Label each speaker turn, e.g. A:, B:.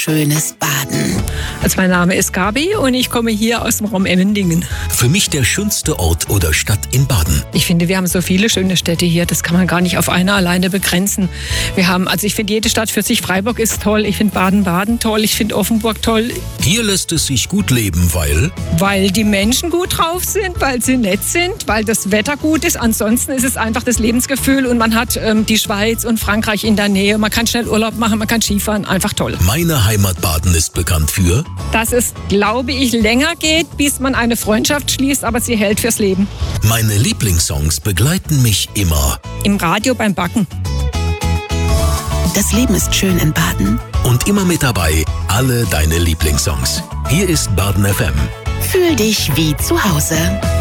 A: schönes Baden?
B: Also mein Name ist Gabi und ich komme hier aus dem Raum Emmendingen.
C: Für mich der schönste Ort oder Stadt in Baden.
B: Ich finde, wir haben so viele schöne Städte hier, das kann man gar nicht auf eine alleine begrenzen. Ich finde jede Stadt für sich, Freiburg ist toll, ich finde Baden-Baden toll, ich finde Offenburg toll.
C: Hier lässt es sich gut leben, weil...
B: Weil die Menschen gut drauf sind, weil sie nett sind, weil das Wetter gut ist. Ansonsten ist es einfach das Lebensgefühl und man hat die Schweiz und Frankreich in der Nähe. Man kann schnell Urlaub machen, man kann Skifahren, einfach toll.
C: Meine Heimat Baden ist bekannt für...
B: Dass es, glaube ich, länger geht, bis man eine Freundschaft schließt, aber sie hält fürs Leben.
C: Meine Lieblingssongs begleiten mich immer.
B: Im Radio beim Backen.
A: Das Leben ist schön in Baden.
C: Und immer mit dabei, alle deine Lieblingssongs. Hier ist Baden FM.
A: Fühl dich wie zu Hause.